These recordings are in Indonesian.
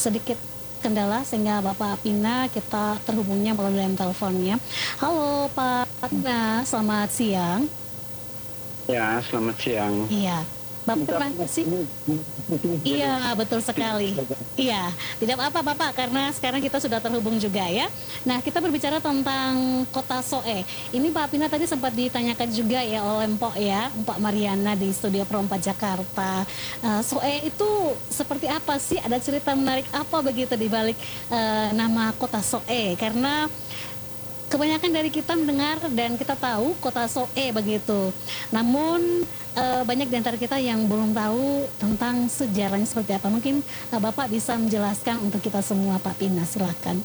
sedikit kendala sehingga Bapak Pina kita terhubungnya melalui teleponnya. Halo Pak Pina, selamat siang. Ya, selamat siang. Iya, Bapak terima kasih. Iya, betul sekali. Iya, tidak apa-apa Bapak, karena sekarang kita sudah terhubung juga ya. Nah, kita berbicara tentang Kota Soe. Ini Pak Pina tadi sempat ditanyakan juga ya oleh Mpok ya, Mpok Mariana di Studio Pro 4 Jakarta. Soe itu seperti apa sih? Ada cerita menarik apa begitu di balik nama Kota Soe? Karena kebanyakan dari kita mendengar dan kita tahu Kota Soe begitu. Namun banyak di antara kita yang belum tahu tentang sejarahnya seperti apa. Mungkin Bapak bisa menjelaskan untuk kita semua, Pak Pina, silakan.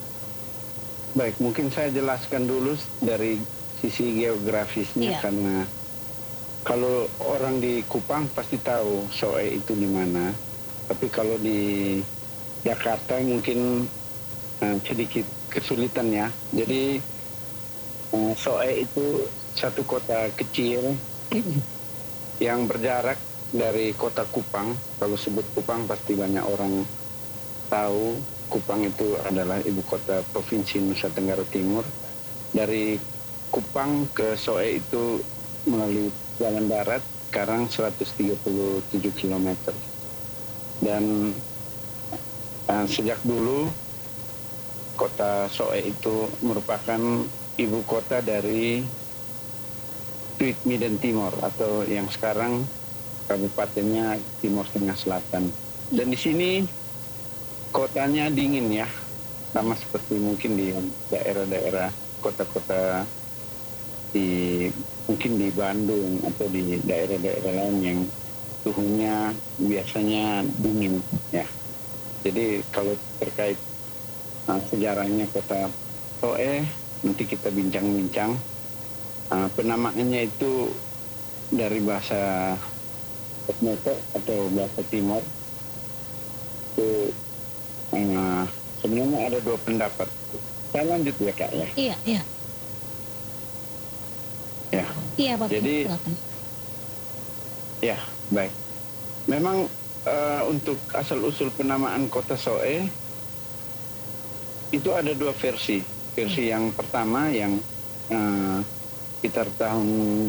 Baik, mungkin saya jelaskan dulu dari sisi geografisnya karena kalau orang di Kupang pasti tahu Soe itu di mana. Tapi kalau di Jakarta mungkin sedikit kesulitan ya. Jadi Soe itu satu kota kecil yang berjarak dari kota Kupang. Kalau sebut Kupang pasti banyak orang tahu Kupang itu adalah ibu kota Provinsi Nusa Tenggara Timur. Dari Kupang ke Soe itu melalui jalan darat sekarang 137 km. Dan sejak dulu kota Soe itu merupakan ibu kota dari Tweed Midden Timor atau yang sekarang kabupatennya Timor Tengah Selatan. Dan di sini kotanya dingin ya, sama seperti mungkin di daerah-daerah kota-kota mungkin di Bandung atau di daerah-daerah lain yang suhunya biasanya dingin ya. Jadi kalau terkait sejarahnya kota Soe nanti kita bincang-bincang. Penamaannya itu dari bahasa Teknoto atau bahasa Timor. Itu sebenarnya ada dua pendapat. Saya lanjut ya Kak ya. Iya, iya. Ya. Iya, Pak. Jadi, ya baik. Memang untuk asal-usul penamaan kota Soe itu ada dua versi. Versi yang pertama yang sekitar tahun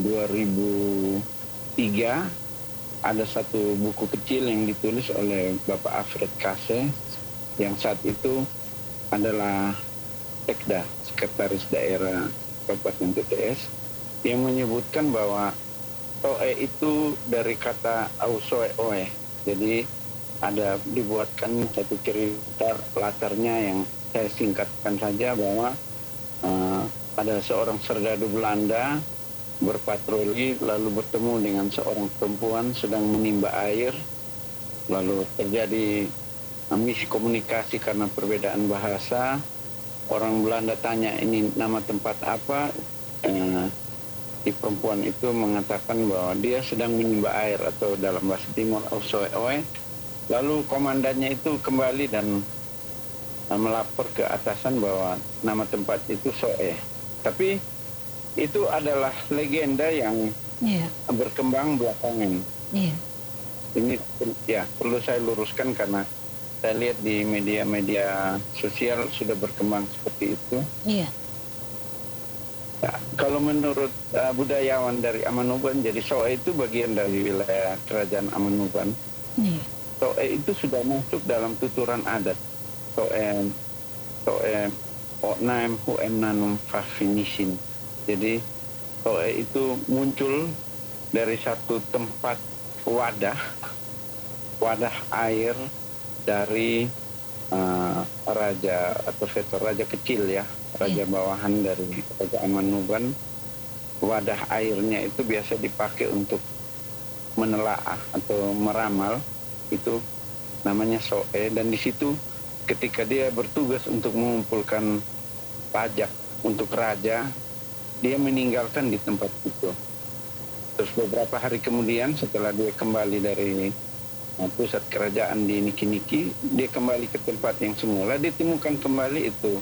2003 ada satu buku kecil yang ditulis oleh Bapak Alfred Kase yang saat itu adalah Sekda, Sekretaris Daerah Kabupaten TTS, yang menyebutkan bahwa Soe itu dari kata Ausoe Oe. Jadi ada dibuatkan satu cerita latarnya yang saya singkatkan saja bahwa ada seorang serdadu Belanda berpatroli lalu bertemu dengan seorang perempuan sedang menimba air, lalu terjadi miskomunikasi karena perbedaan bahasa. Orang Belanda tanya ini nama tempat apa, si perempuan itu mengatakan bahwa dia sedang menimba air atau dalam bahasa Timur Ausoe Oe. Lalu komandannya itu kembali dan melapor ke atasan bahwa nama tempat itu Soe. Tapi itu adalah legenda yang berkembang belakangan. Ini ya perlu saya luruskan karena saya lihat di media-media sosial sudah berkembang seperti itu. Ya, kalau menurut budayawan dari Amanuban, jadi Soe itu bagian dari wilayah kerajaan Amanuban. Soe itu sudah masuk dalam tuturan adat. Soe Oknaem Huem Nanum Fafinisin. Jadi Soe itu muncul dari satu tempat wadah air dari raja atau veto raja kecil ya, raja bawahan dari kerajaan Amanuban. Wadah airnya itu biasa dipakai untuk menelaah atau meramal, itu namanya Soe. Dan di situ ketika dia bertugas untuk mengumpulkan pajak untuk raja, dia meninggalkan di tempat itu. Terus beberapa hari kemudian setelah dia kembali dari pusat kerajaan di Niki-Niki, dia kembali ke tempat yang semula, ditemukan kembali itu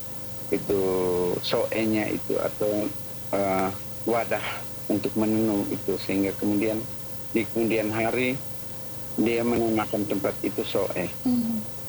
Soe-nya itu atau wadah untuk menenun itu, sehingga kemudian di kemudian hari dia menamakan tempat itu Soe.